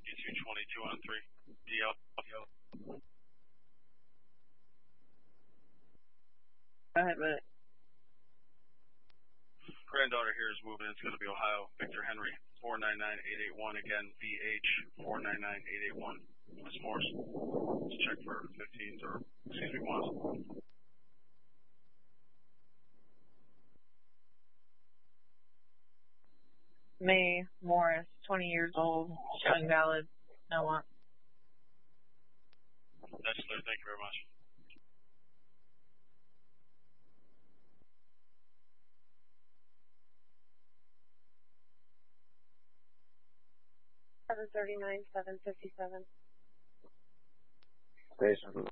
5222 on 3. DL. Go ahead, Matt. Granddaughter here is moving. It's going to be Ohio. Victor Henry, 499881. Again, VH, 499881. Miss Morse. Let's check for 15s or, excuse me, 1s. May Morris, 20 years old, showing valid. No want. That's clear. Thank you very much. $739,757. Station.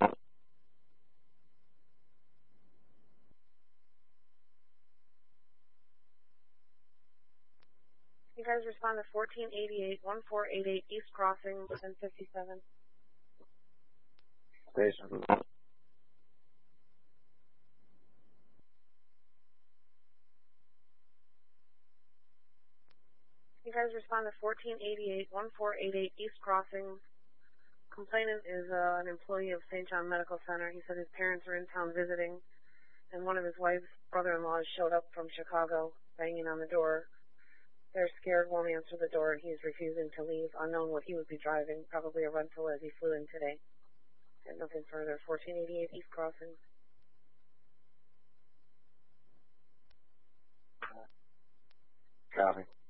You guys respond to 1488, 1488 East Crossing, 1057. Station. You guys respond to 1488, 1488 East Crossing. Complainant is an employee of St. John Medical Center. He said his parents are in town visiting, and one of his wife's brother-in-laws showed up from Chicago, banging on the door. They're scared, won't answer the door. He's refusing to leave. Unknown what he would be driving, probably a rental as he flew in today. And nothing further. 1488 East Crossing. Copy.